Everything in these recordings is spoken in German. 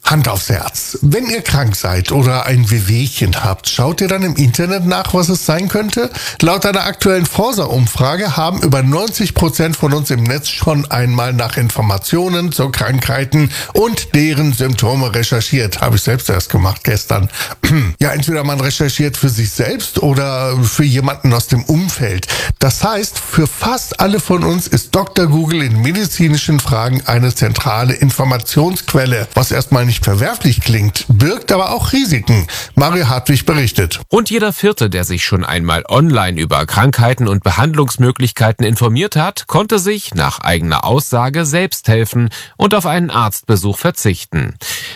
Hand aufs Herz. Wenn ihr krank seid oder ein Wehwehchen habt, schaut ihr dann im Internet nach, was es sein könnte? Laut einer aktuellen Forsa-Umfrage haben über 90% von uns im Netz schon einmal nach Informationen zu Krankheiten und deren Symptome recherchiert. Habe ich selbst erst gemacht gestern. Ja, entweder man recherchiert für sich selbst oder für jemanden aus dem Umfeld. Das heißt, für fast alle von uns ist Dr. Google in medizinischen Fragen eine zentrale Informationsquelle, was erstmal nicht verwerflich klingt, birgt aber auch Risiken. Mario Hartwig berichtet. Rund jeder Vierte, der sich schon einmal online über Krankheiten und Behandlungsmöglichkeiten informiert hat, konnte sich nach eigener Aussage selbst helfen und auf einen Arztbesuch verzichten.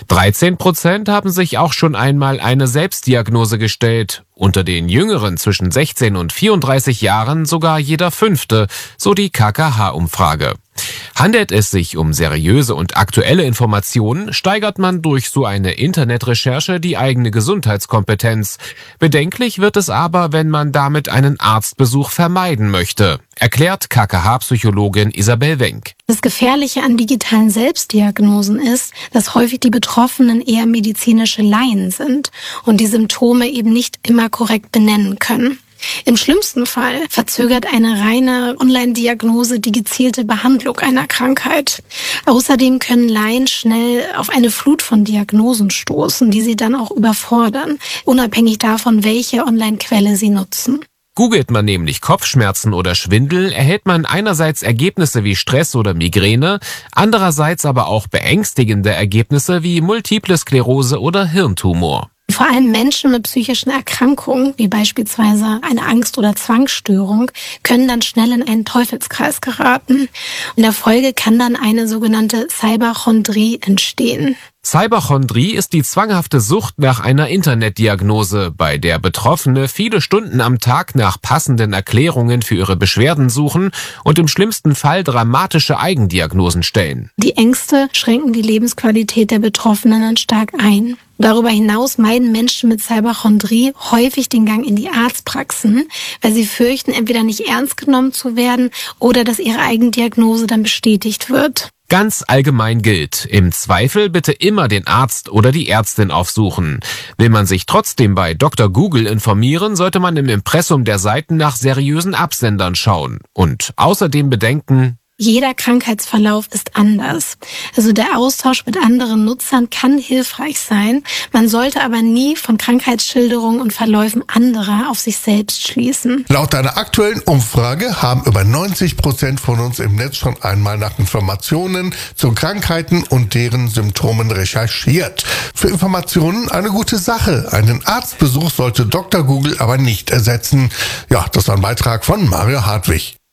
13% haben sich auch schon einmal eine Selbstdiagnose gestellt. Unter den Jüngeren zwischen 16 und 34 Jahren sogar jeder Fünfte, so die KKH-Umfrage. Handelt es sich um seriöse und aktuelle Informationen, steigert man durch so eine Internetrecherche die eigene Gesundheitskompetenz. Bedenklich wird es aber, wenn man damit einen Arztbesuch vermeiden möchte, erklärt KKH-Psychologin Isabel Wenk. Das Gefährliche an digitalen Selbstdiagnosen ist, dass häufig die Betroffenen eher medizinische Laien sind und die Symptome eben nicht immer korrekt benennen können. Im schlimmsten Fall verzögert eine reine Online-Diagnose die gezielte Behandlung einer Krankheit. Außerdem können Laien schnell auf eine Flut von Diagnosen stoßen, die sie dann auch überfordern, unabhängig davon, welche Online-Quelle sie nutzen. Googelt man nämlich Kopfschmerzen oder Schwindel, erhält man einerseits Ergebnisse wie Stress oder Migräne, andererseits aber auch beängstigende Ergebnisse wie Multiple Sklerose oder Hirntumor. Vor allem Menschen mit psychischen Erkrankungen, wie beispielsweise eine Angst- oder Zwangsstörung, können dann schnell in einen Teufelskreis geraten. In der Folge kann dann eine sogenannte Cyberchondrie entstehen. Cyberchondrie ist die zwanghafte Sucht nach einer Internetdiagnose, bei der Betroffene viele Stunden am Tag nach passenden Erklärungen für ihre Beschwerden suchen und im schlimmsten Fall dramatische Eigendiagnosen stellen. Die Ängste schränken die Lebensqualität der Betroffenen dann stark ein. Darüber hinaus meiden Menschen mit Cyberchondrie häufig den Gang in die Arztpraxen, weil sie fürchten, entweder nicht ernst genommen zu werden oder dass ihre Eigendiagnose dann bestätigt wird. Ganz allgemein gilt, im Zweifel bitte immer den Arzt oder die Ärztin aufsuchen. Will man sich trotzdem bei Dr. Google informieren, sollte man im Impressum der Seiten nach seriösen Absendern schauen. Und außerdem bedenken: Jeder Krankheitsverlauf ist anders. Also der Austausch mit anderen Nutzern kann hilfreich sein. Man sollte aber nie von Krankheitsschilderungen und Verläufen anderer auf sich selbst schließen. Laut einer aktuellen Umfrage haben über 90% von uns im Netz schon einmal nach Informationen zu Krankheiten und deren Symptomen recherchiert. Für Informationen eine gute Sache. Einen Arztbesuch sollte Dr. Google aber nicht ersetzen. Ja, das war ein Beitrag von Mario Hartwig.